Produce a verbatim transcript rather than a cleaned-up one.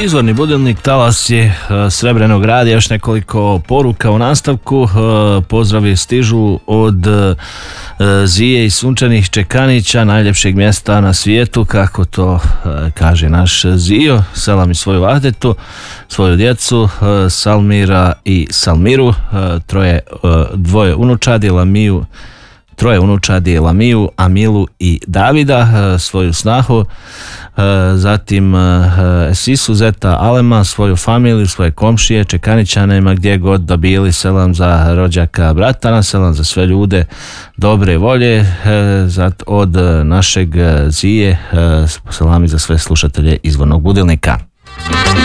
Izvorni budilnik, talas je Srebrenog radija, još nekoliko poruka u nastavku. Pozdravi stižu od Zije i sunčanih Čekanića, najljepšeg mjesta na svijetu, kako to kaže naš Zio. Selam i svoju Vahdetu, svoju djecu, Salmira i Salmiru, troje, dvoje unučadi, Lamiju, troje unučadi, Lamiju, Amilu i Davida, svoju snahu, zatim Sisu, Zeta, Alema, svoju familiju, svoje komšije, Čekanićanima, gdje god da bili. Selam za rođaka Bratana, selam za sve ljude dobre volje od našeg Zije, selami za sve slušatelje Izvornog budilnika.